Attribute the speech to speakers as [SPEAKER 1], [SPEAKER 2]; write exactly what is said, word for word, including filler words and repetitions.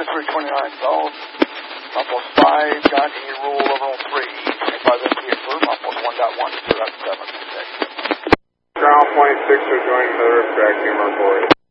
[SPEAKER 1] twenty-three twenty-nine south. Outpost five, got a roll level three. twenty-five M P firm, outpost one point one, zero point seven.
[SPEAKER 2] Ground point six are joining the rift track, Mark four.